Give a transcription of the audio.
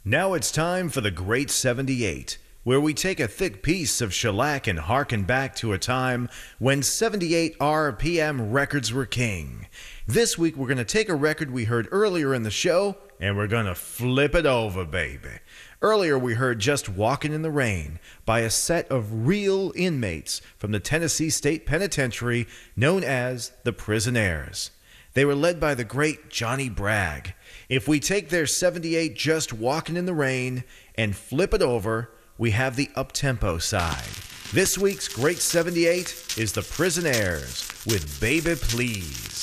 Now it's time for the Great 78, where we take a thick piece of shellac and harken back to a time when 78 RPM records were king. This week we're going to take a record we heard earlier in the show, and we're going to flip it over, baby. Earlier we heard Just Walkin' in the Rain by a set of real inmates from the Tennessee State Penitentiary known as the Prisonaires. They were led by the great Johnny Bragg. If we take their 78 Just Walkin' in the Rain and flip it over, we have the up-tempo side. This week's Great 78 is the Prisonaires with Baby Please.